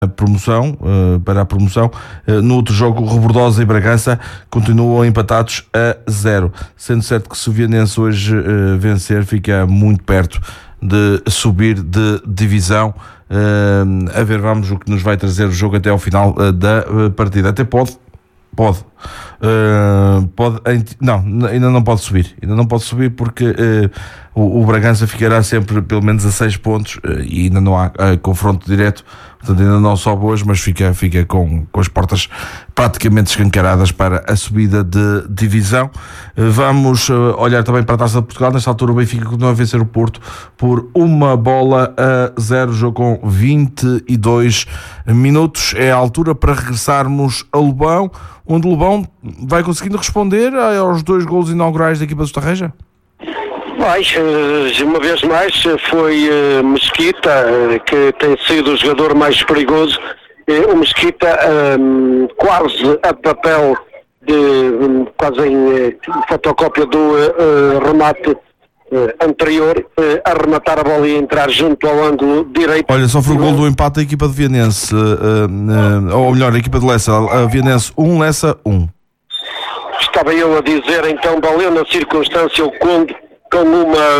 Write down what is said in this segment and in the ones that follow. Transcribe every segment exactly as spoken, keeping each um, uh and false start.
a promoção, uh, para a promoção. Uh, no outro jogo, Rebordosa e Bragança continuam empatados a zero, sendo certo que se o Vianense hoje uh, vencer, fica muito perto de subir de divisão. Uh, a ver, vamos o que nos vai trazer o jogo até ao final uh, da uh, partida. Até pode Pode. Uh, pode não, ainda não pode subir. Ainda não pode subir porque uh, o, o Bragança ficará sempre pelo menos a seis pontos uh, e ainda não há uh, confronto direto. Portanto, ainda não sobe hoje, mas fica, fica com, com as portas praticamente escancaradas para a subida de divisão. Uh, vamos uh, olhar também para a Taça de Portugal. Nesta altura, o Benfica continua a vencer o Porto por uma bola a zero, jogo com vinte e dois minutos. É a altura para regressarmos a Lobão, onde o Lobão vai conseguindo responder aos dois golos inaugurais da equipa do Estarreja? Mais, uma vez mais, foi Mesquita que tem sido o jogador mais perigoso. O Mesquita um, quase a papel de um, quase em fotocópia do uh, remate Uh, anterior, uh, a rematar a bola e entrar junto ao ângulo direito. Olha, só foi o gol do empate da equipa de Vianense, uh, uh, ou melhor, a equipa de Lessa, a Vianense um, Lessa um. Estava eu a dizer, então, valeu na circunstância o Conde com uma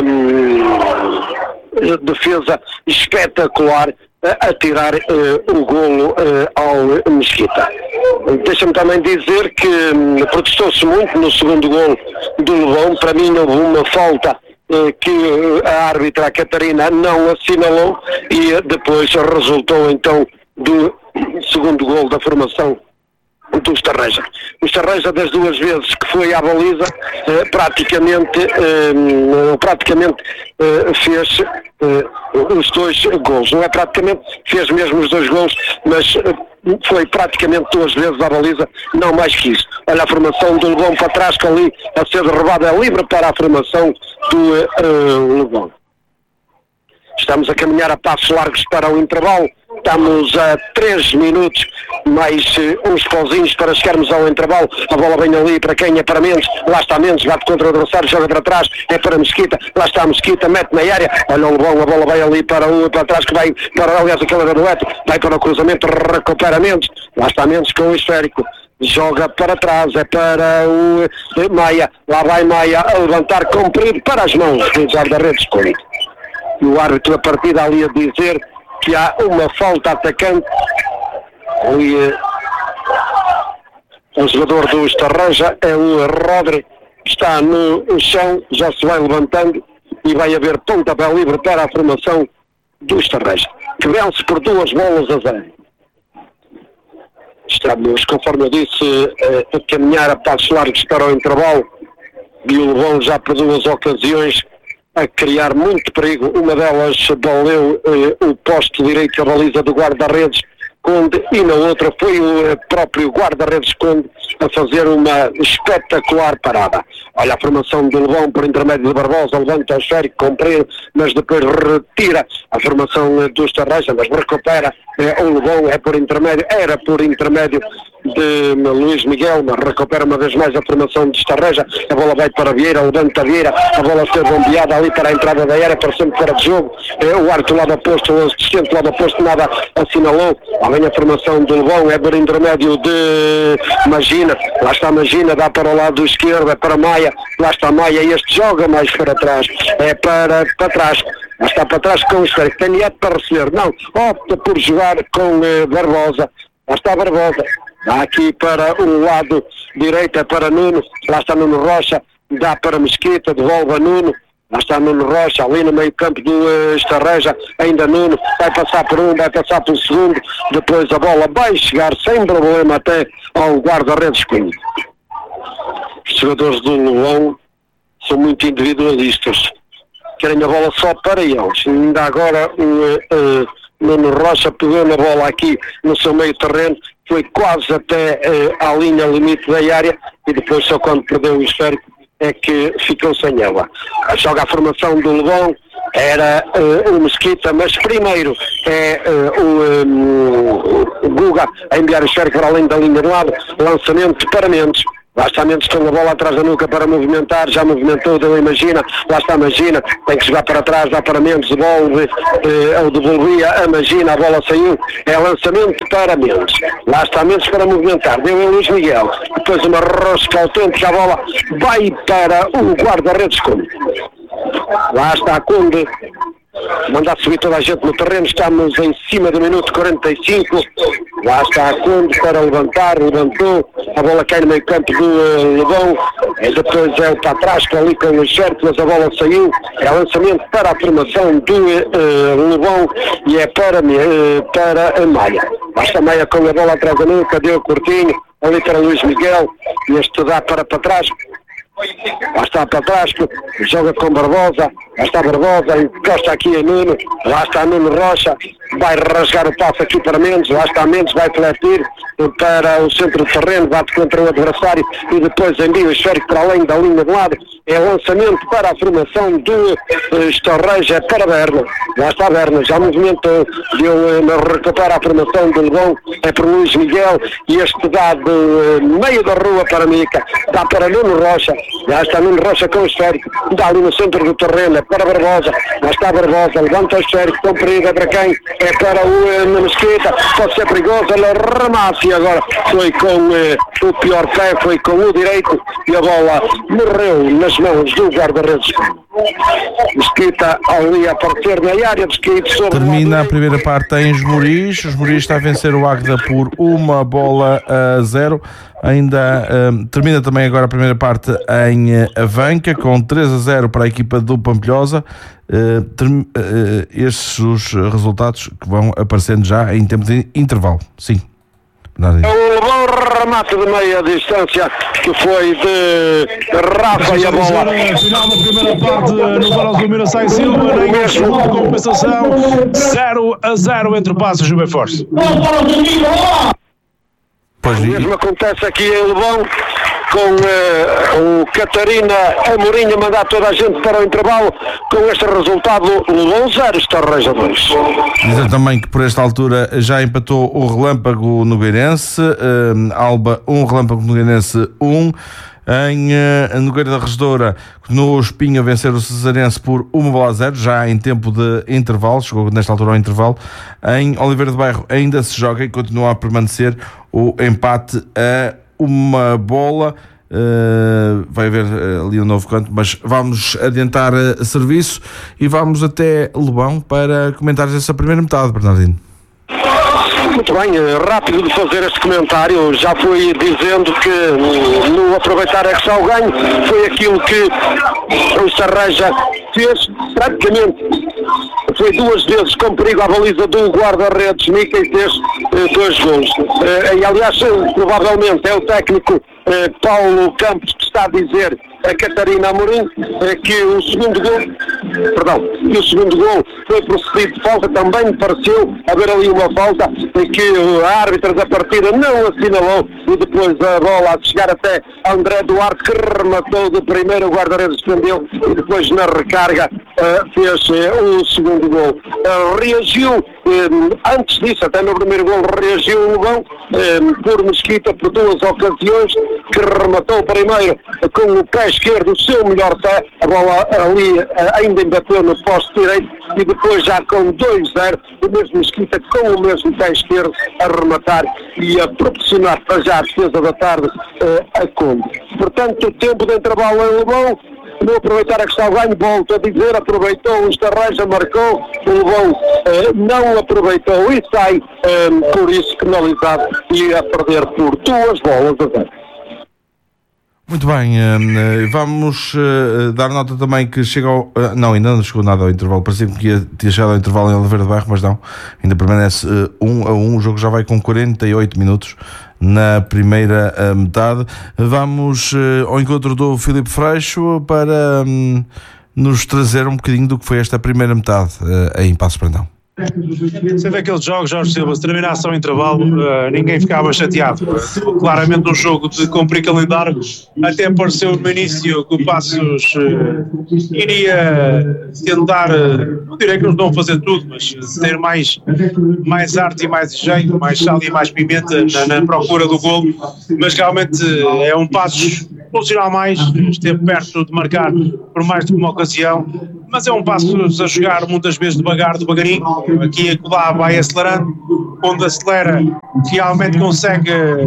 hum, defesa espetacular a, a tirar uh, o golo uh, ao Mesquita. Deixa-me também dizer que hum, protestou-se muito no segundo golo do Lobão. Para mim não houve uma falta que a árbitra, a Catarina, não assinalou e depois resultou então do segundo gol da formação do Estarreja. O Estarreja, das duas vezes que foi à baliza, eh, praticamente, eh, praticamente eh, fez eh, os dois gols. Não é praticamente, fez mesmo os dois gols, mas eh, foi praticamente duas vezes à baliza, não mais que isso. Olha a formação do Lobão para trás, que ali a ser derrubada é livre para a formação do uh, Lobão. Estamos a caminhar a passos largos para o intervalo. Estamos a três minutos, mais uh, uns pauzinhos para chegarmos ao intervalo. A bola vem ali para quem? É para Mendes. Lá está Mendes, bate contra o adversário, joga para trás. É para Mesquita. Lá está Mesquita, mete na área. Olha o Lobão, a bola vai ali para o para trás, que vai para, aliás, aquele era do Eto. Vai para o cruzamento, recupera Mendes. Lá está Mendes com o esférico. Joga para trás, é para o Maia. Lá vai Maia a levantar comprido para as mãos do guarda-redes Conde. E o árbitro da partida ali a dizer que há uma falta atacante. Ali, o jogador do Estarreja é o Rodri, está no chão, já se vai levantando e vai haver pontapé livre para a formação do Estarreja, que vence por duas bolas a zero. Estamos, conforme eu disse, a caminhar a passos largos para o intervalo e o Lobão já por duas ocasiões a criar muito perigo. Uma delas valeu eh, o poste direito, a baliza do guarda-redes Conde, e na outra foi o próprio guarda-redes Conde a fazer uma espetacular parada. Olha a formação do Lobão por intermédio de Barbosa, levanta o esférico, comprido, mas depois retira a formação do Estarreja, mas recupera é, o Lobão, é por intermédio, era por intermédio de Luís Miguel, mas recupera uma vez mais a formação de Estarreja. A bola vai para Vieira, levanta Vieira, a bola ser bombeada ali para a entrada da área, parecendo fora de jogo. É, o árbitro lado oposto, o assistente lado oposto, nada assinalou. Lá vem a formação do Lobão, é por intermédio de Magina, lá está Magina, dá para o lado esquerdo, é para Maia, lá está Maia, este joga mais para trás, é para, para trás. Lá está para trás com o esférico, tem direito para receber, não, opta por jogar com eh, Barbosa, lá está Barbosa, dá aqui para o lado direito, é para Nuno, lá está Nuno Rocha, dá para Mesquita, devolve a Nuno, lá está Nuno Rocha, ali no meio campo do uh, Estarreja, ainda Nuno, vai passar por um, vai passar pelo segundo, depois a bola vai chegar sem problema até ao guarda-redes Cunha. Os jogadores do Lobão são muito individualistas, querem a bola só para eles. Ainda agora o uh, uh, Nuno Rocha pegou na bola aqui no seu meio terreno, foi quase até uh, à linha limite da área e depois só quando perdeu o esférico é que ficou sem ela. Joga a formação do Lobão, era uh, o Mesquita, mas primeiro é uh, o, um, o Guga a enviar o esférico para além da linha do lado, lançamento para Mendes, Lá está Mendes com a bola atrás da nuca para movimentar, já movimentou, deu Imagina, lá está Imagina, tem que jogar para trás, dá para Mendes, devolve, eh, ou devolvia a Imagina, a bola saiu, é lançamento para Mendes, lá está Mendes para movimentar, deu a Luís Miguel, depois uma rosca autêntica, a bola vai para o guarda-redes Conde. Lá está Conde, mandar subir toda a gente no terreno, estamos em cima do minuto quarenta e cinco, lá está a Conde para levantar, levantou, a bola cai no meio campo do uh, Lebão, e depois é o para trás, que ali com os certos, mas a bola saiu, é lançamento para a formação do uh, Lebão, e é para, uh, para a Maia, lá está a Maia com a bola atrás da nuca, deu o Coutinho, ali para Luís Miguel, e este dá para para trás, lá está para trás, joga com Barbosa, lá está Barbosa, encosta aqui a Nuno, lá está Nuno Rocha, vai rasgar o passo aqui para Mendes, lá está Mendes, vai fletir para o centro do terreno, bate contra o adversário e depois envia o esférico para além da linha de lado, é lançamento para a formação do uh, Estorreja, é para Berna, lá está Berna, já movimentou, deu uh, recupera a formação do Lebão, é para Luís Miguel, e este dá de uh, meio da rua para Mica, dá para Nuno Rocha, lá está Nuno Rocha com o esférico, dá ali no centro do terreno, é para Barbosa, lá está Barbosa, levanta o esférico, com perigo, é para quem? É para o uh, Mesquita, pode ser perigoso, ele remate e agora foi com uh, o pior pé, foi com o direito e a bola morreu nas mãos do guarda-redes. Mesquita ali a aparecer na área, Mesquita sobre termina a primeira parte em Esmoriz, Esmoriz está a vencer o Águeda por uma bola a zero. Ainda um, termina também agora a primeira parte em Avanca com três a zero para a equipa do Pampilhosa. Uh, term, uh, estes os resultados que vão aparecendo já em tempo de intervalo. Sim. O bom remate de meia distância que foi de Rafa e a bola. Final da primeira parte no Barão do Mira Sai Silva, nem mesmo compensação, zero a zero entre Passos e o Benforce. Pois o mesmo acontece aqui em Lebão, com uh, o Catarina Amorim a mandar toda a gente para o intervalo, com este resultado, Lebão zero, Estorreja dois. Dizer também que por esta altura já empatou o Relâmpago Nogueirense, uh, Alba um, Relâmpago Nogueirense um. Em uh, Nogueira da Regedoura, no Espinho a vencer o Cesarense por uma bola a zero, já em tempo de intervalo, chegou nesta altura ao intervalo. Em Oliveira do Bairro ainda se joga e continua a permanecer o empate a uma bola. Uh, vai haver uh, ali um novo canto, mas vamos adiantar uh, serviço e vamos até Lebão para comentares essa primeira metade, Bernardino. Muito bem, rápido de fazer este comentário, já fui dizendo que no aproveitar é que só o ganho, foi aquilo que o Estorreja fez, praticamente foi duas vezes com perigo à baliza do guarda-redes Mica e fez eh, dois gols. Eh, e aliás, provavelmente é o técnico eh, Paulo Campos que está a dizer a Catarina Amorim eh, que o segundo gol, perdão, que o segundo gol foi procedido de falta, também me pareceu haver ali uma falta em que a árbitra da partida não assinalou e depois a bola a chegar até André Duarte que rematou de primeiro, o guarda-redes defendeu e depois na recarga uh, fez uh, o segundo gol. Uh, reagiu, um, antes disso, até no primeiro gol, reagiu o Lebão um, por Mesquita por duas ocasiões, que rematou primeiro uh, com o pé esquerdo, o seu melhor pé, a bola ali uh, ainda embateu no poste direito e depois já com dois zero, o mesmo Mesquita com o mesmo pé esquerdo a rematar e a proporcionar para já a defesa da tarde uh, a Conde. Portanto, o tempo de intervalo em Lebão, não aproveitar a que está o ganho, volto a dizer, aproveitou, o Estorreja marcou, o Lebão uh, não aproveitou e sai, um, por isso penalizado e a perder por duas bolas a zero. Muito bem, vamos dar nota também que chega ao... Não, ainda não chegou nada ao intervalo, parecia que ia ter chegado ao intervalo em Oliveira do Bairro, mas não, ainda permanece um a um, o jogo já vai com quarenta e oito minutos na primeira metade. Vamos ao encontro do Filipe Freixo para nos trazer um bocadinho do que foi esta primeira metade em Passos Brandão. Sendo aqueles jogos, Jorge Silva, se terminasse ao intervalo, uh, ninguém ficava chateado. Uh, claramente um jogo de cumprir calendário. Até pareceu no início que o Passos uh, iria tentar, uh, não direi que eles vão fazer tudo, mas ter mais, mais arte e mais engenho, mais sal e mais pimenta na, na procura do golo. Mas realmente uh, é um Passos funcional mais, esteve perto de marcar por mais de uma ocasião. Mas é um Passos a jogar muitas vezes devagar, devagarinho, aqui e acolá vai acelerando, quando acelera realmente consegue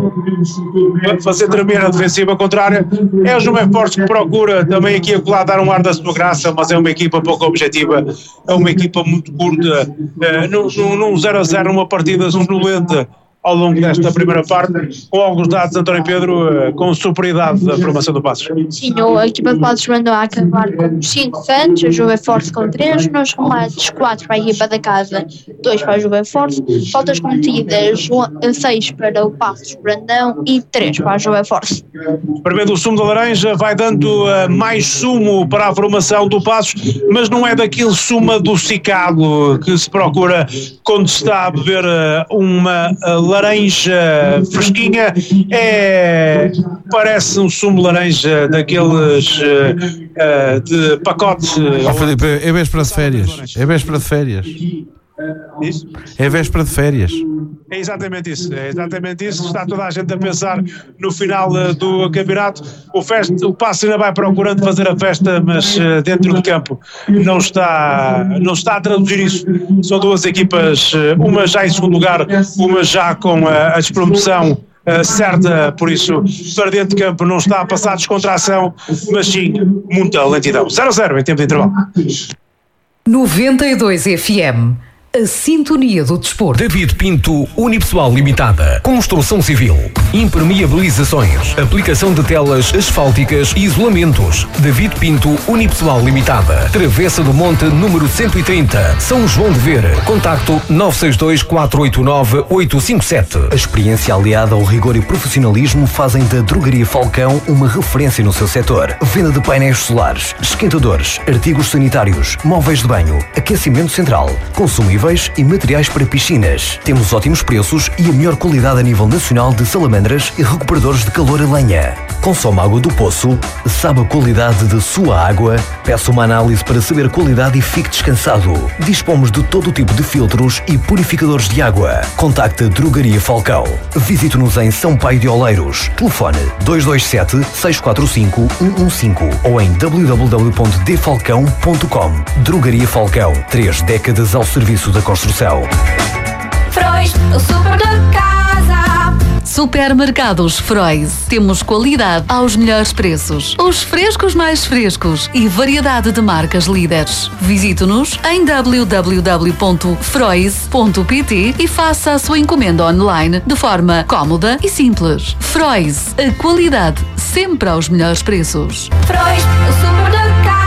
fazer tremer a defensiva contrária. É o Jumé Fortes que procura também aqui e acolá dar um ar da sua graça, mas é uma equipa pouco objetiva, é uma equipa muito curta, num zero a zero, numa partida sonolenta ao longo desta primeira parte, com alguns dados, António Pedro, com superioridade da formação do Passos. Sim, a equipa de Passos mandou a acabar com cinco cantos, a Juve Forte com três, nos remates quatro para a equipa da casa, dois para a Juve Forte, faltas cometidas seis para o Passos Brandão e três para a Juve Forte. Prevendo o sumo da laranja, vai dando uh, mais sumo para a formação do Passos, mas não é daquele sumo adocicado que se procura quando se está a beber uh, uma uh, laranja fresquinha, é, parece um sumo de laranja daqueles uh, uh, de pacote. Oh, Filipe, é véspera de férias. É véspera de férias. Isso? É véspera de férias. É exatamente isso, é exatamente isso. Está toda a gente a pensar no final uh, do campeonato. O, festa, o Passo ainda vai procurando fazer a festa, mas uh, dentro do campo não está, não está a traduzir isso. São duas equipas, uh, uma já em segundo lugar, uma já com uh, a despromoção Uh, certa, por isso para dentro de campo não está a passar descontração, mas sim muita lentidão. zero a zero em tempo de intervalo. noventa e dois F M, a sintonia do desporto. David Pinto Unipessoal Limitada. Construção civil, impermeabilizações, aplicação de telas asfálticas e isolamentos. David Pinto Unipessoal Limitada. Travessa do Monte, número cento e trinta, São João de Ver. Contacto nove seis dois, quatro oito nove, oito cinco sete. A experiência aliada ao rigor e profissionalismo fazem da Drogaria Falcão uma referência no seu setor. Venda de painéis solares, esquentadores, artigos sanitários, móveis de banho, aquecimento central, consumíveis e materiais para piscinas. Temos ótimos preços e a melhor qualidade a nível nacional de salamandras e recuperadores de calor a lenha. Consome água do poço? Sabe a qualidade da sua água? Peça uma análise para saber a qualidade e fique descansado. Dispomos de todo o tipo de filtros e purificadores de água. Contacte a Drogaria Falcão. Visite-nos em São Paio de Oleiros. Telefone dois dois sete, seis quatro cinco, um um cinco ou em w w w ponto d falcão ponto com. Drogaria Falcão. Três décadas ao serviço da construção. Frois, o super de casa. Supermercados Frois. Temos qualidade aos melhores preços. Os frescos mais frescos e variedade de marcas líderes. Visite-nos em w w w ponto frois ponto p t e faça a sua encomenda online de forma cómoda e simples. Frois, a qualidade sempre aos melhores preços. Frois, o super de casa.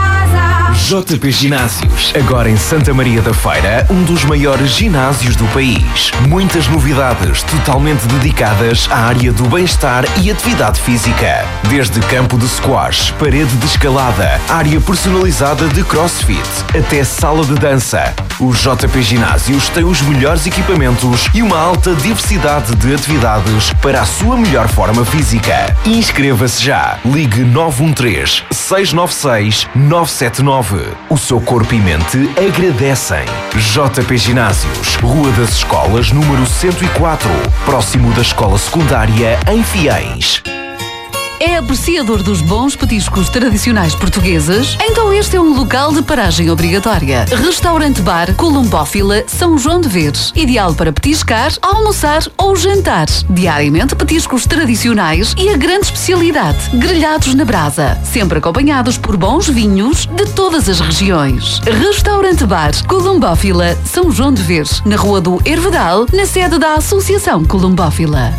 J P Ginásios. Agora em Santa Maria da Feira, um dos maiores ginásios do país. Muitas novidades totalmente dedicadas à área do bem-estar e atividade física. Desde campo de squash, parede de escalada, área personalizada de crossfit, até sala de dança. Os J P Ginásios têm os melhores equipamentos e uma alta diversidade de atividades para a sua melhor forma física. Inscreva-se já. Ligue nove um três, seis nove seis, nove sete nove. O seu corpo e mente agradecem. J P Ginásios, Rua das Escolas, número cento e quatro, próximo da Escola Secundária em Fiéis. É apreciador dos bons petiscos tradicionais portugueses? Então este é um local de paragem obrigatória. Restaurante Bar Columbófila São João de Ver. Ideal para petiscar, almoçar ou jantar. Diariamente petiscos tradicionais e a grande especialidade, grelhados na brasa. Sempre acompanhados por bons vinhos de todas as regiões. Restaurante Bar Columbófila São João de Ver. Na Rua do Hervedal, na sede da Associação Columbófila.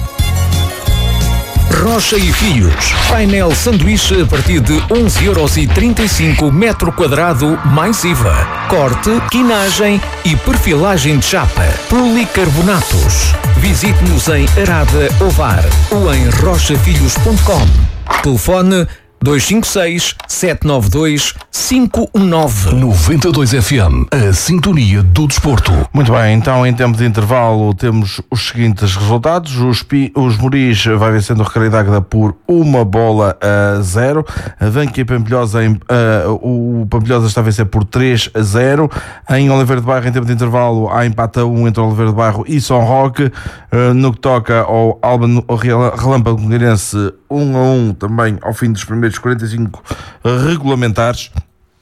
Rocha e Filhos. Painel sanduíche a partir de onze euros e trinta e cinco metro quadrado mais I V A. Corte, quinagem e perfilagem de chapa. Policarbonatos. Visite-nos em Arada Ovar ou em rocha filhos ponto com. Telefone dois cinco seis, sete nove dois, cinco um nove. noventa e dois F M, a sintonia do desporto. Muito bem, então em tempo de intervalo temos os seguintes resultados. Os, Pi, os Moris vai vencendo o Recreio de Águeda por uma bola a zero. A Vanqui e Pampilhosa, em, uh, o Pampilhosa está a vencer por três a zero. Em Oliveira de Bairro, em tempo de intervalo, há empate a um entre Oliveira de Bairro e São Roque. Uh, no que toca ao Alba Relâmpago Moreirense, um a um também ao fim dos primeiros quarenta e cinco regulamentares.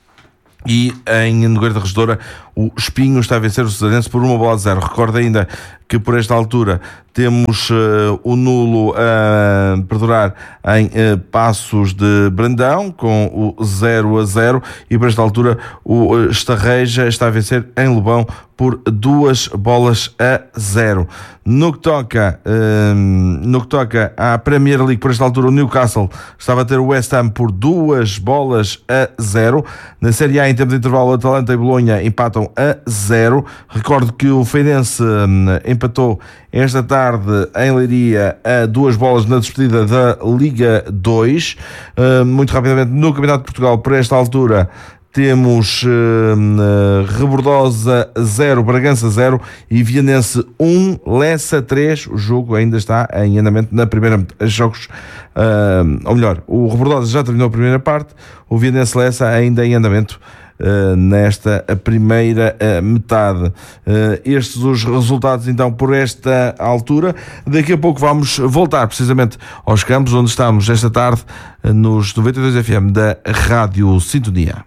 E em Nogueira da Regedora, o Espinho está a vencer o Cesarense por uma bola a zero. Recordo ainda que por esta altura temos uh, o nulo a perdurar em uh, Passos de Brandão com o zero a zero, e por esta altura o uh, Estarreja está a vencer em Lobão por duas bolas a zero. No que toca, uh, no que toca à Premier League, por esta altura o Newcastle estava a ter o West Ham por duas bolas a zero. Na Série A, em tempo de intervalo, Atalanta e Bolonha empatam a zero. Recordo que o Feirense um, empatou esta tarde em Leiria a duas bolas na despedida da Liga dois. Uh, muito rapidamente, no Campeonato de Portugal, por esta altura, temos uh, uh, Rebordosa zero, Bragança zero e Vianense um, Lessa três. O jogo ainda está em andamento na primeira jogos, uh, ou melhor, o Rebordosa já terminou a primeira parte, o Vianense Lessa ainda em andamento Uh, nesta a primeira uh, metade. Uh, estes os resultados então por esta altura. Daqui a pouco vamos voltar precisamente aos campos onde estamos esta tarde, uh, nos noventa e dois F M da Rádio Sintonia.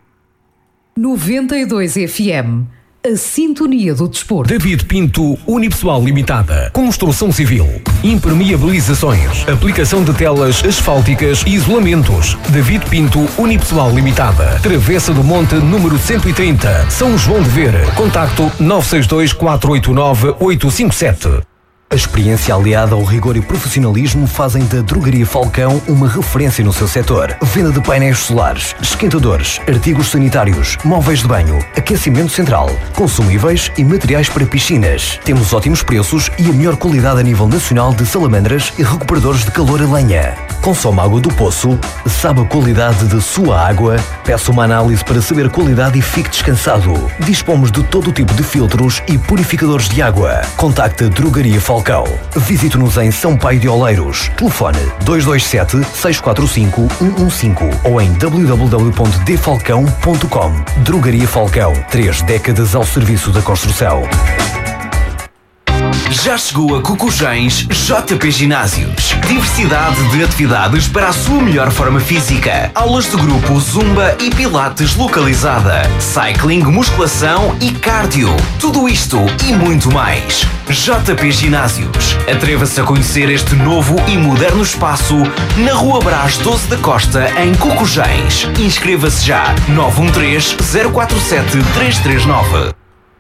noventa e dois F M, a sintonia do desporto. David Pinto Unipessoal Limitada. Construção civil, impermeabilizações, aplicação de telas asfálticas e isolamentos. David Pinto Unipessoal Limitada. Travessa do Monte, número cento e trinta, São João de Ver. Contacto nove seis dois, quatro oito nove, oito cinco sete. A experiência aliada ao rigor e profissionalismo fazem da Drogaria Falcão uma referência no seu setor. Venda de painéis solares, esquentadores, artigos sanitários, móveis de banho, aquecimento central, consumíveis e materiais para piscinas. Temos ótimos preços e a melhor qualidade a nível nacional de salamandras e recuperadores de calor a lenha. Consome água do poço, sabe a qualidade de sua água, peça uma análise para saber a qualidade e fique descansado. Dispomos de todo o tipo de filtros e purificadores de água. Contacte a Drogaria Falcão. Visite-nos em São Paio de Oleiros. Telefone dois dois sete, seis quatro cinco, um um cinco ou em w w w ponto d falcão ponto com. Drogaria Falcão. Três décadas ao serviço da construção. Já chegou a Cocujães J P Ginásios. Diversidade de atividades para a sua melhor forma física. Aulas de grupo, zumba e pilates localizada. Cycling, musculação e cardio. Tudo isto e muito mais. J P Ginásios. Atreva-se a conhecer este novo e moderno espaço na Rua Brás doze da Costa, em Cocujães. Inscreva-se já. nove um três, zero quatro sete, três três nove.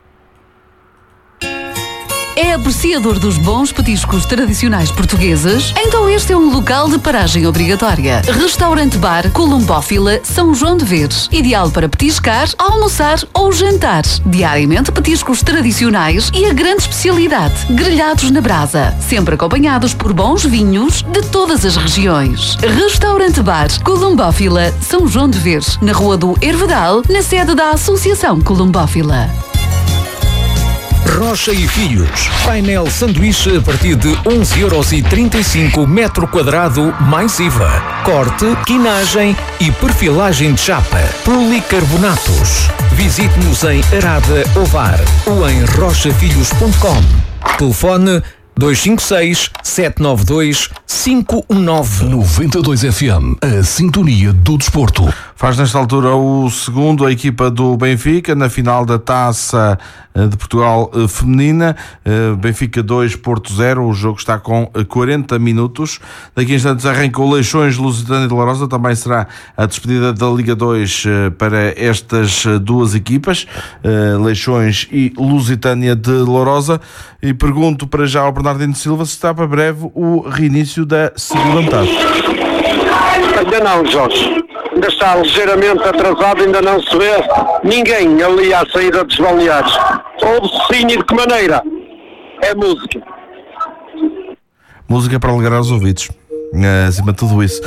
É apreciador dos bons petiscos tradicionais portugueses? Então este é um local de paragem obrigatória. Restaurante-bar Columbófila, São João de Ver. Ideal para petiscar, almoçar ou jantar. Diariamente petiscos tradicionais e a grande especialidade, grelhados na brasa. Sempre acompanhados por bons vinhos de todas as regiões. Restaurante-bar Columbófila, São João de Ver. Na Rua do Hervedal, na sede da Associação Columbófila. Rocha e Filhos. Painel sanduíche a partir de onze euros e trinta e cinco metro quadrado mais I V A. Corte, quinagem e perfilagem de chapa. Policarbonatos. Visite-nos em Arada Ovar ou em rocha filhos ponto com. Telefone dois cinco seis, sete nove dois, cinco um nove. noventa e dois F M, a sintonia do desporto. Faz nesta altura o segundo a equipa do Benfica na final da Taça de Portugal feminina. Benfica dois, Porto zero. O jogo está com quarenta minutos. Daqui a instantes arranca o Leixões, Lusitânia de Lourosa. Também será a despedida da Liga dois para estas duas equipas, Leixões e Lusitânia de Lourosa. E pergunto para já ao Bernardino Silva se está para breve o reinício da segunda metade. Ainda não, Jorge. Ainda está ligeiramente atrasado, ainda não se vê ninguém ali à saída dos balneários. Ouve-se sim, e de que maneira? É música. Música para alegrar os ouvidos. Uh, acima de tudo isso.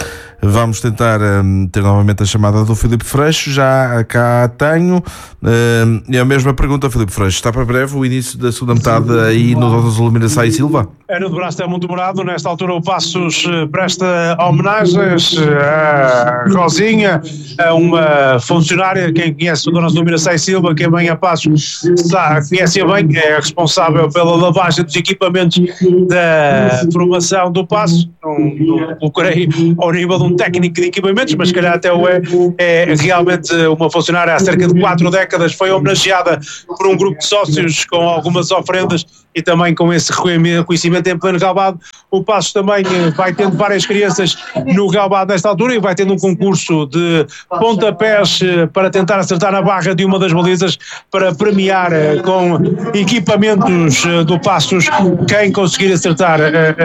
Vamos tentar um, ter novamente a chamada do Filipe Freixo. Já cá tenho. Um, e a mesma pergunta, Filipe Freixo. Está para breve o início da segunda metade aí no Doutor Zulmira Sai Silva? É no de Braço é muito demorado. Nesta altura o Passos presta homenagens a Rosinha, a uma funcionária. Quem conhece o Dona Zulmira Sai Silva, quem vem a Passos, sabe, conhece-a bem, é responsável pela lavagem dos equipamentos da formação do Passos. Não, não colocarei ao nível de um técnico de equipamentos, mas se calhar até o é, é realmente uma funcionária há cerca de quatro décadas, foi homenageada por um grupo de sócios com algumas ofrendas e também com esse reconhecimento em pleno Galbado. O Passos também vai tendo várias crianças no Galbado nesta altura e vai tendo um concurso de pontapés para tentar acertar na barra de uma das balizas para premiar com equipamentos do Passos quem conseguir acertar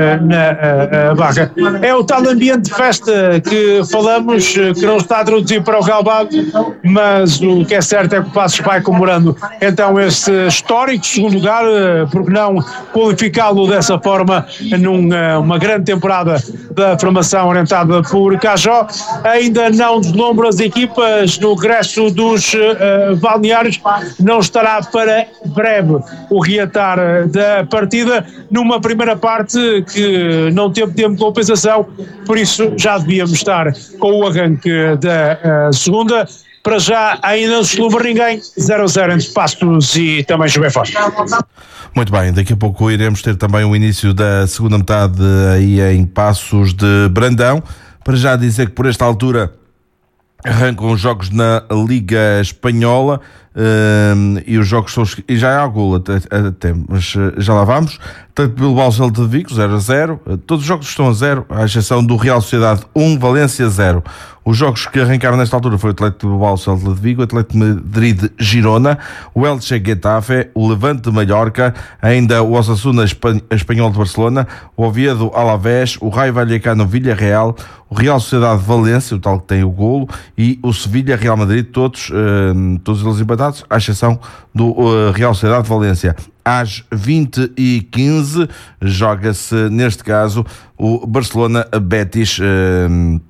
na barra. É o tal ambiente de festa que falamos, que não está traduzido para o Galbado, mas o que é certo é que o Passos vai comemorando então esse histórico segundo lugar, porque não qualificá-lo dessa forma numa uma grande temporada da formação orientada por Cajó. Ainda não deslumbra as equipas no regresso dos uh, balneários, não estará para breve o reatar da partida numa primeira parte que não teve tempo de compensação, por isso já devíamos estar com o arranque da uh, segunda. Para já ainda não se deslumbra ninguém, zero a zero entre Passos e também José Forte. Muito bem, daqui a pouco iremos ter também o início da segunda metade aí em Passos de Brandão. Para já dizer que por esta altura arrancam os jogos na Liga Espanhola um, e os jogos são, e já há gol até, até, mas já lá vamos. Tanto pelo Bilbao Celta de Vigo, zero a zero, todos os jogos estão a zero, à exceção do Real Sociedade um, Valência zero. Os jogos que arrancaram nesta altura foi o Atlético de Bilbao Celta de Vigo, o Atlético de Madrid Girona, o Elche Getafe, o Levante de Mallorca, ainda o Osasuna Espanhol de Barcelona, o Oviedo Alavés, o Raio Vallecano Villarreal, o Real Sociedade Valência, o tal que tem o golo, e o Sevilha Real Madrid, todos, uh, todos eles empatados, à exceção do uh, Real Sociedade Valência. Às vinte e quinze joga-se, neste caso, o Barcelona-Betis, uh,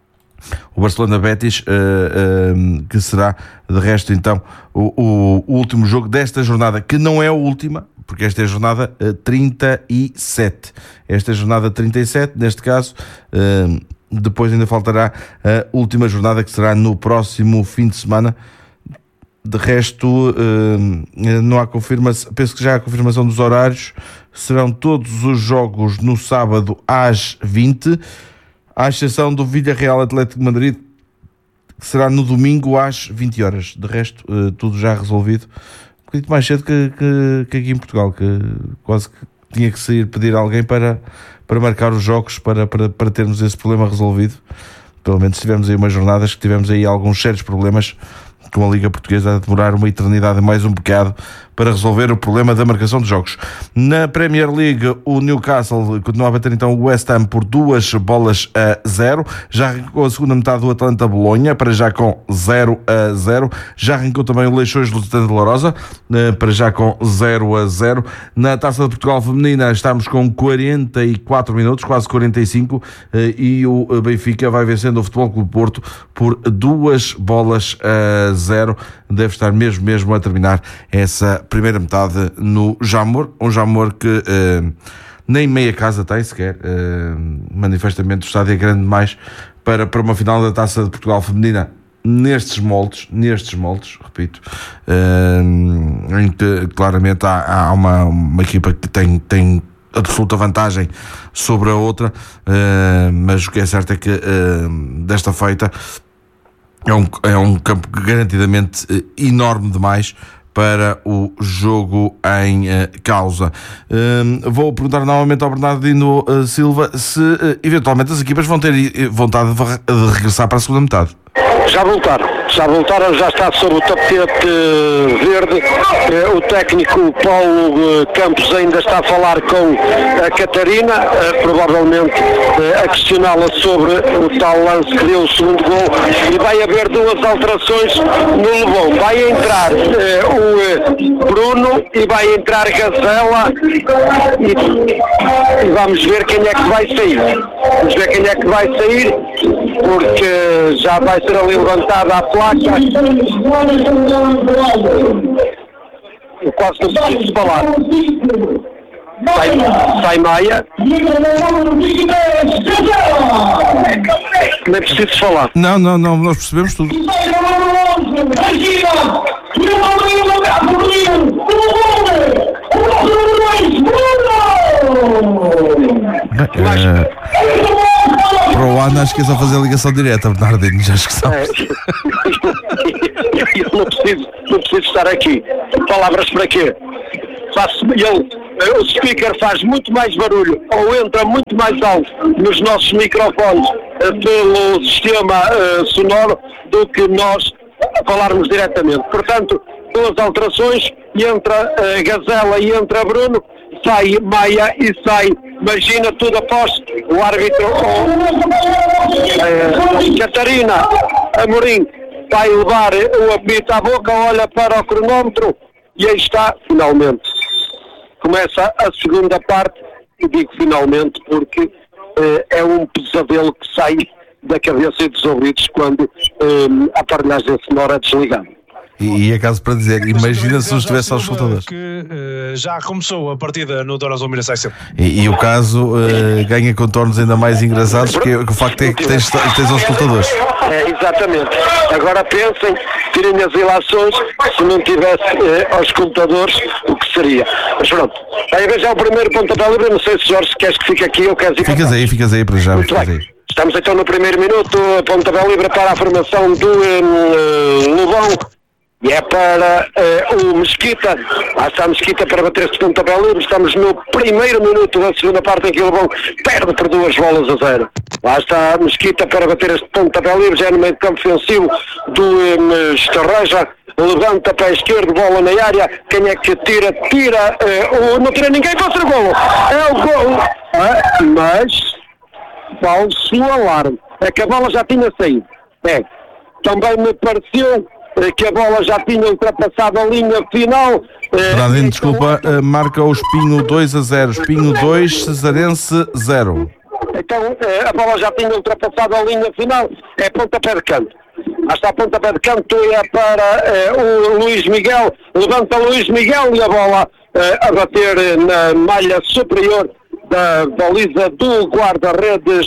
o Barcelona-Betis, uh, uh, que será, de resto, então, o, o, o último jogo desta jornada, que não é a última, porque esta é a jornada uh, trinta e sete. Esta é a jornada trinta e sete, neste caso, uh, depois ainda faltará a última jornada, que será no próximo fim de semana. De resto, uh, não há confirmação, penso que já há confirmação dos horários. Serão todos os jogos no sábado às vinte, à exceção do Villarreal Atlético de Madrid, que será no domingo às vinte horas. De resto, uh, tudo já resolvido. Um bocadinho mais cedo que, que, que aqui em Portugal, que quase que tinha que sair pedir a alguém para, para marcar os jogos, para, para, para termos esse problema resolvido. Pelo menos tivemos aí umas jornadas que tivemos aí alguns sérios problemas com a Liga Portuguesa a demorar uma eternidade mais um bocado para resolver o problema da marcação de jogos. Na Premier League, o Newcastle continua a bater então o West Ham por duas bolas a zero. Já arrancou a segunda metade do Atalanta-Bolonha, para já com zero a zero. Já arrancou também o Leixões-Lusitano de Lourosa, para já com zero a zero. Na Taça de Portugal Feminina estamos com quarenta e quatro minutos, quase quarenta e cinco, e o Benfica vai vencendo o Futebol Clube Porto por duas bolas a zero. Deve estar mesmo, mesmo a terminar essa primeira metade no Jamor, um Jamor que uh, nem meia casa tem sequer, uh, manifestamente o estádio é grande demais para, para uma final da Taça de Portugal Feminina nestes moldes, nestes moldes, repito, uh, em que claramente há, há uma, uma equipa que tem, tem absoluta vantagem sobre a outra, uh, mas o que é certo é que uh, desta feita é um, é um campo garantidamente uh, enorme demais para o jogo em uh, causa. Uh, vou perguntar novamente ao Bernardino uh, Silva se uh, eventualmente as equipas vão ter vontade de, de regressar para a segunda metade. Já voltaram, já voltaram, já está sobre o tapete verde. O técnico Paulo Campos ainda está a falar com a Catarina, provavelmente a questioná-la sobre o tal lance que deu o segundo gol, e vai haver duas alterações no Levão. Vai entrar o Bruno e vai entrar Gazela, e, e vamos ver quem é que vai sair. Vamos ver quem é que vai sair. porque já vai ser ali levantada a placa. Eu quase não preciso falar. Sai, sai Maia. Nem preciso falar. Não, não, não, nós percebemos tudo. É, para o ano acho que é só fazer a ligação direta, Bernardino, já acho que sabes. Eu não preciso, não preciso estar aqui. Palavras para quê? Faço, ele, o speaker faz muito mais barulho ou entra muito mais alto nos nossos microfones uh, pelo sistema uh, sonoro do que nós falarmos diretamente. Portanto, duas alterações, entra uh, Gazela e entra Bruno, sai Maia e sai, imagina tudo após o árbitro uh, Catarina Amorim vai levar o apito à boca, olha para o cronómetro e aí está, finalmente. Começa a segunda parte, e digo finalmente porque eh, é um pesadelo que sai da cabeça e dos ouvidos quando eh, a aparelhagem sonora é desligada. E, e é caso para dizer, imagina se não estivesse aos escutadores. Que uh, já começou a partida no Dona Zomira Saicem. E, e o caso uh, ganha contornos ainda mais engraçados, porque o facto é que tens, tens aos escutadores. É, exatamente. Agora pensem, tirem as ilações, se não tivesse eh, aos escutadores, o que seria? Mas pronto, aí veja o primeiro pontapé livre, não sei se Jorge queres que fique aqui ou queres ir Ficas aí, ficas aí para já. Muito bem. Aí. Estamos então no primeiro minuto, pontapé livre para a formação do um, Lobão. E é para uh, o Mesquita. Lá está a Mesquita para bater este pontapé livre. Estamos no primeiro minuto da segunda parte em que o Lobão perde por duas bolas a zero. Lá está a Mesquita para bater este pontapé livre. Já é no meio de campo ofensivo do um, Estarreja. Levanta pé esquerdo, bola na área. Quem é que tira? Tira. Uh, o, não tira ninguém, pode ser o golo. É o golo. Ah, mas falso alarme. É que a bola já tinha saído. É. Também me pareceu que a bola já tinha ultrapassado a linha final. Bernardino, desculpa, uh, marca o Espinho dois a zero. Espinho dois, Cesarense zero. Então a bola já tinha ultrapassado a linha final. É pontapé de canto. Hasta a pontapé de canto é para uh, o Luís Miguel. Levanta o Luís Miguel e a bola uh, a bater na malha superior da baliza do guarda-redes.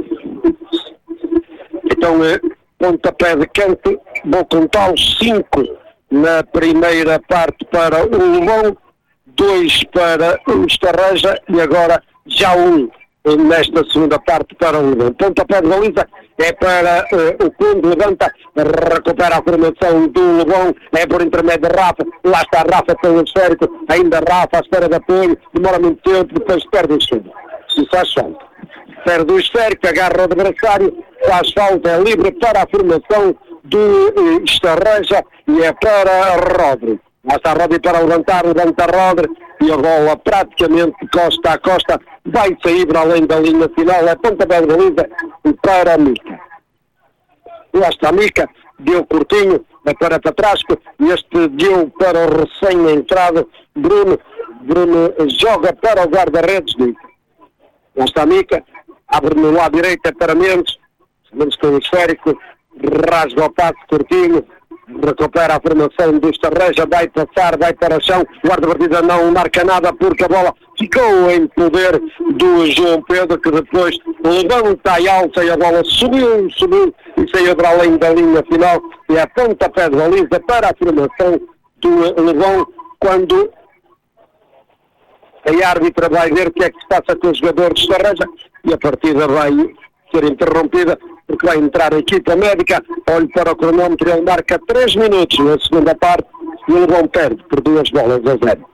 Então uh, pontapé de canto, vou contá-los cinco na primeira parte para o Lobão, dois para o Estarreja e agora já um nesta segunda parte para o Lobão. Pontapé de baliza é para uh, o Conde, levanta, recupera a formação do Lobão, é por intermédio de Rafa, lá está Rafa com o esférico, ainda Rafa à espera de apoio, demora muito tempo, depois perde o esférico. Isso faz falta. Perde o esférico, agarra o adversário, faz falta, é livre para a formação do uh, Estarreja e é para Rodri. Lá está Rodri para levantar, levanta Rodri e a bola praticamente costa a costa, vai sair para além da linha final, é pontapé de baliza para a Mica. Lá está a Mica, deu curtinho, é para Patrasco, e este deu para o recém-entrado Bruno. Bruno joga para o guarda-redes de Mica. Lá está a Mica, abre no lado direito, é para Mendes, Mendes com o esférico, rasga o passo curtinho, recupera a formação do Estarreja, vai passar, vai para o chão, guarda-partida não marca nada porque a bola ficou em poder do João Pedro, que depois levanta e alça e a bola subiu, subiu e saiu para além da linha final e a pontapé de baliza para a formação do Lobão, quando a árbitra vai ver o que é que se passa com os jogadores de Estarreja e a partida vai ser interrompida porque vai entrar a equipa médica. Olhe para o cronómetro, ele marca três minutos na segunda parte e o Lobão perde por duas bolas a zero.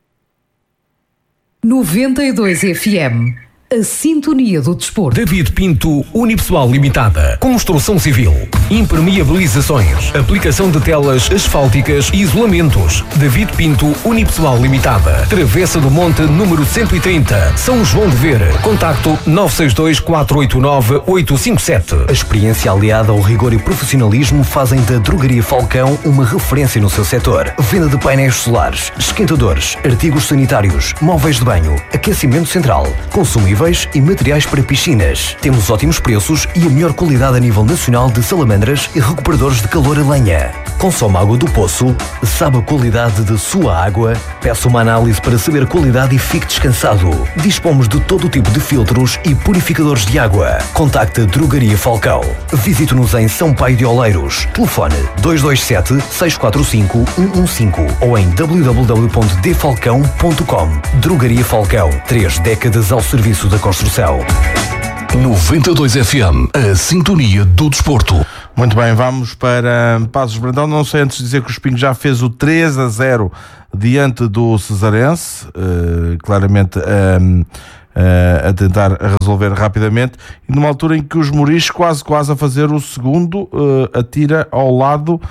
noventa e dois F M. A sintonia do desporto. David Pinto Unipessoal Limitada. Construção civil. Impermeabilizações. Aplicação de telas asfálticas e isolamentos. David Pinto Unipessoal Limitada. Travessa do Monte número cento e trinta. São João de Ver. Contacto nove seis dois, quatro oito nove, oito cinco sete. A experiência aliada ao rigor e profissionalismo fazem da Drogaria Falcão uma referência no seu setor. Venda de painéis solares, esquentadores, artigos sanitários, móveis de banho, aquecimento central, consumo e combustíveis e materiais para piscinas. Temos ótimos preços e a melhor qualidade a nível nacional de salamandras e recuperadores de calor a lenha. Consome água do poço, sabe a qualidade de sua água, peça uma análise para saber a qualidade e fique descansado. Dispomos de todo o tipo de filtros e purificadores de água. Contacte a Drogaria Falcão. Visite-nos em São Paio de Oleiros. Telefone dois dois sete, seis quatro cinco, um um cinco ou em w w w ponto d falcão ponto com. Drogaria Falcão. Três décadas ao serviço da construção. noventa e dois F M, a sintonia do desporto. Muito bem, vamos para Paços de Brandão. Não sei antes de dizer que o Espinho já fez o três a zero diante do Cesarense, uh, claramente um, uh, a tentar resolver rapidamente, e numa altura em que os Moris quase quase a fazer o segundo, uh, atira ao lado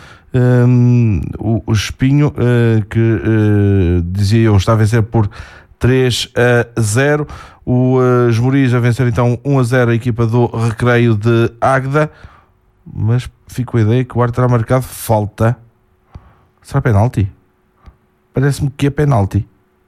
um, o, o Espinho, uh, que uh, dizia eu, está a vencer por três a zero. O uh, Esmoriz a vencer então um a zero a equipa do Recreio de Águeda, mas fico com a ideia que o árbitro terá marcado falta. Será penalti? Parece-me que é penalti.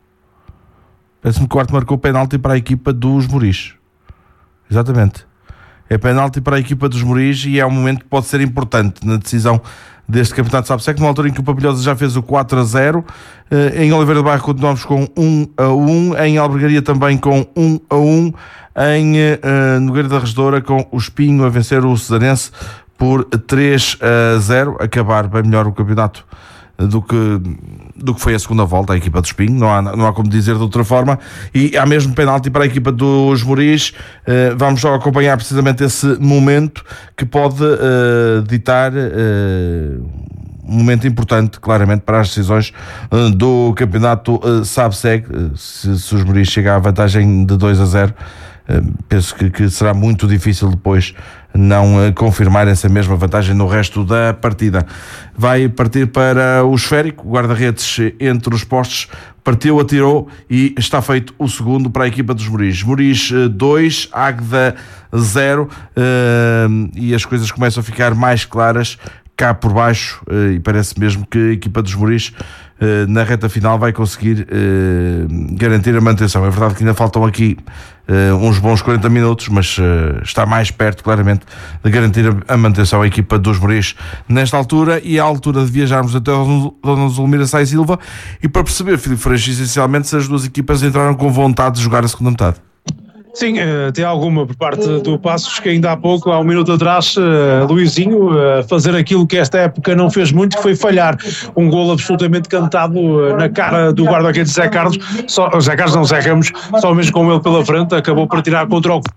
Parece-me que o árbitro marcou penalti para a equipa dos Moris. Exatamente. É penalti para a equipa dos Moris e é um momento que pode ser importante na decisão deste campeonato de Sabsec, numa altura em que o Pavilhosa já fez o quatro a zero, em Oliveira do Bairro continuamos com um a um, em Albergaria também com um a um, em uh, Nogueira da Redoura com o Espinho a vencer o Cesarense por três a zero, acabar bem melhor o campeonato do que, do que foi a segunda volta, a equipa do Espinho, não há, não há como dizer de outra forma, e há mesmo penalti para a equipa dos Moris. Uh, vamos só acompanhar precisamente esse momento que pode uh, ditar uh, um momento importante, claramente, para as decisões uh, do campeonato uh, Sabseg. Uh, se, se os Moris chegar à vantagem de dois a zero, uh, penso que, que será muito difícil depois não uh, confirmar essa mesma vantagem no resto da partida. Vai partir para o esférico, o guarda-redes entre os postos, partiu, atirou e está feito o segundo para a equipa dos Moris. Moris dois, Águeda zero, uh, e as coisas começam a ficar mais claras cá por baixo, uh, e parece mesmo que a equipa dos Moris uh, na reta final vai conseguir uh, garantir a manutenção. É verdade que ainda faltam aqui uh, uns bons quarenta minutos, mas uh, está mais perto claramente de garantir a, a manutenção a equipa dos Moris nesta altura, e à altura de viajarmos até a Dona Zulmira Sai Silva e para perceber, Filipe Freixo, essencialmente se as duas equipas entraram com vontade de jogar a segunda metade. Sim, tem alguma por parte do Passos, que ainda há pouco, há um minuto atrás, uh, Luizinho a uh, fazer aquilo que esta época não fez muito, que foi falhar um golo absolutamente cantado uh, na cara do guarda-redes Zé Carlos, só, Zé Carlos não, Zé Ramos, só mesmo com ele pela frente, acabou por tirar contra o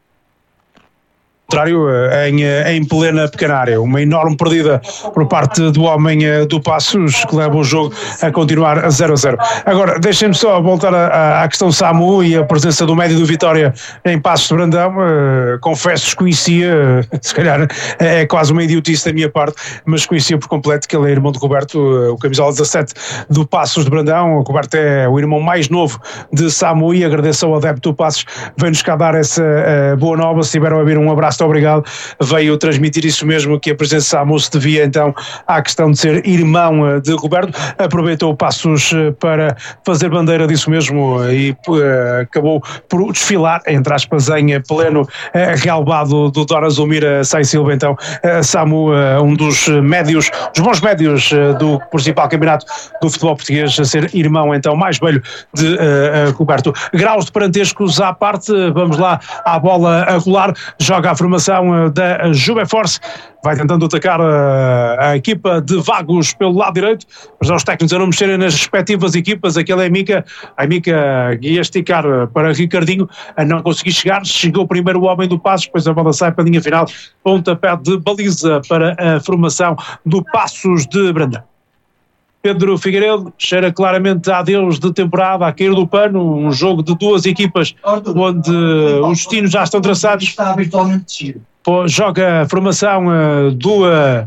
contrário, em, em plena pequena área. Uma enorme perdida por parte do homem do Passos, que leva o jogo a continuar a zero a zero. Agora, deixem-me só voltar à, à questão Samu e a presença do médio do Vitória em Passos de Brandão. Uh, confesso, desconhecia, se calhar é quase uma idiotice da minha parte, mas conhecia por completo que ele é irmão de Roberto, uh, o camisola dezassete do Passos de Brandão. O Roberto é o irmão mais novo de Samu e agradeço ao adepto do Passos, vem-nos cá dar essa uh, boa nova. Se tiveram a vir, um abraço, obrigado, veio transmitir isso mesmo, que a presença de Samu se devia então à questão de ser irmão de Roberto. Aproveitou o Passos para fazer bandeira disso mesmo e uh, acabou por desfilar, entre aspas, em pleno uh, relvado do Dona Zulmira Sai Silva. Então uh, Samu, uh, um dos médios, os bons médios uh, do principal campeonato do futebol português, a ser irmão então mais velho de uh, uh, Roberto. Graus de parentescos à parte, vamos lá à bola a rolar, joga a formação da Juve Force, vai tentando atacar a, a equipa de Vagos pelo lado direito, mas aos técnicos a não mexerem nas respectivas equipas. Aquela é a Mica, a Mica ia esticar para Ricardinho, a não conseguir chegar, chegou primeiro o homem do Passos, depois a bola sai para a linha final, pontapé de baliza para a formação do Passos de Brandão. Pedro Figueiredo cheira claramente a adeus de temporada, a cair do pano, um jogo de duas equipas onde os destinos já estão traçados. Está habitualmente descido. Joga a formação do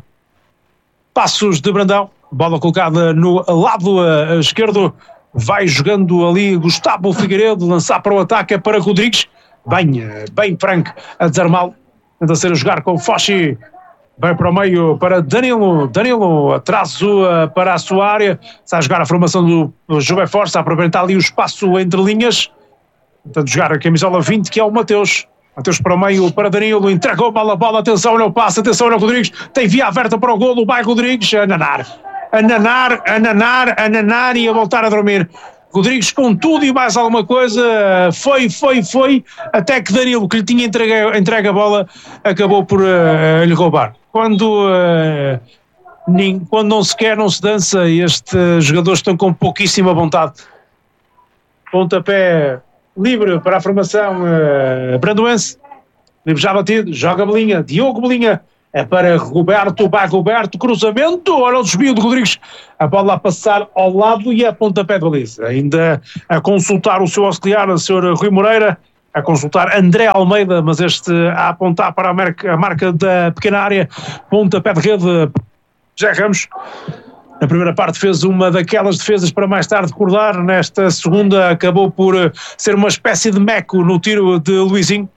Passos de Brandão, bola colocada no lado esquerdo, vai jogando ali Gustavo Figueiredo, lançar para o ataque, é para Rodrigues, bem, bem franco a desarmá-lo, tenta ser a jogar com Fochi. Vai para o meio para Danilo, Danilo atraso para a sua área, está a jogar a formação do Juve Força, a aproveitar ali o espaço entre linhas, Tentando jogar a camisola vinte, que é o Mateus. Mateus para o meio, para Danilo, entregou mal a bola, atenção, olha o passe, atenção, olha o Rodrigues, tem via aberta para o golo, vai Rodrigues, a nanar, a nanar, a nanar, a nanar e a voltar a dormir. Rodrigues com tudo e mais alguma coisa, foi, foi, foi, até que Danilo, que lhe tinha entregue, entregue a bola, acabou por uh, lhe roubar. Quando, uh, nem, quando não se quer, não se dança, e estes jogadores estão com pouquíssima vontade. Pontapé livre para a formação uh, brandoense, livre já batido, joga Belinha, Diogo Belinha, é para Roberto, vai Roberto, cruzamento, olha o desvio de Rodrigues, a bola a passar ao lado e a pontapé de baliza, ainda a consultar o seu auxiliar, o senhor Rui Moreira, a consultar André Almeida, mas este a apontar para a marca, a marca da pequena área, pontapé de rede, José Ramos. Na primeira parte fez uma daquelas defesas para mais tarde recordar, nesta segunda acabou por ser uma espécie de meco no tiro de Luizinho,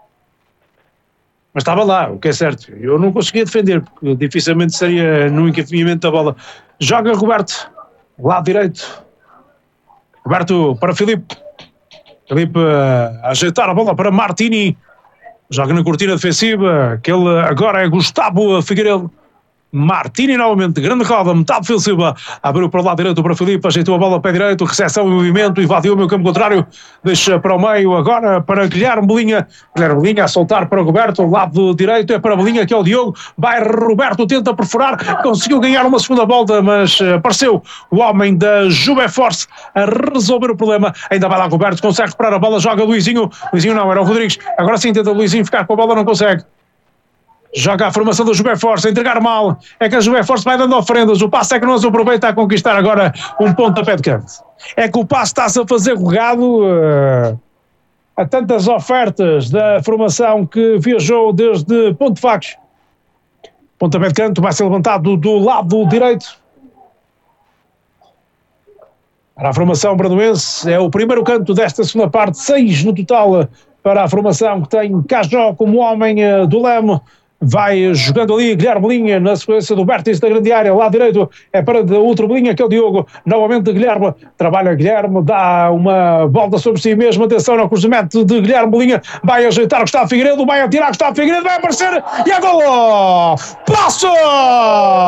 mas estava lá, o que é certo, eu não conseguia defender, porque dificilmente seria no encaminhamento da bola. Joga Roberto, lado direito, Roberto para Filipe, Filipe a ajeitar a bola para Martini, joga na cortina defensiva, aquele agora é Gustavo Figueiredo, Martini novamente, grande roda, metade Phil Silva, abriu para o lado direito para Filipe, ajeitou a bola ao pé direito, recepção e movimento, invadiu o meu campo contrário, deixa para o meio agora para Guilherme Belinha, Guilherme Belinha a soltar para Roberto, lado direito é para Belinha, que é o Diogo, vai Roberto, tenta perfurar, conseguiu ganhar uma segunda volta, mas apareceu o homem da Juve Force a resolver o problema, ainda vai lá Roberto, consegue recuperar a bola, joga Luizinho, Luizinho não, era o Rodrigues, agora sim tenta Luizinho ficar com a bola, não consegue. Joga a formação da Juve Force, a entregar mal, é que a Juve Force vai dando ofrendas, o passe é que não se aproveita a conquistar agora um pontapé de canto. É que o passe está-se a fazer rogado uh, a tantas ofertas da formação que viajou desde Ponte Facos. Pontapé de canto vai ser levantado do lado direito. Para a formação brandoense, é o primeiro canto desta segunda parte, seis no total para a formação que tem Cajó como homem uh, do Leme. Vai jogando ali Guilherme Belinha na sequência do vértice da grande área, lado direito é para o outro Belinha, que é o Diogo, novamente Guilherme, trabalha Guilherme, dá uma volta sobre si mesmo, atenção ao cruzamento de Guilherme Belinha, vai ajeitar Gustavo Figueiredo, vai atirar Gustavo Figueiredo, vai aparecer e é golo! Passo!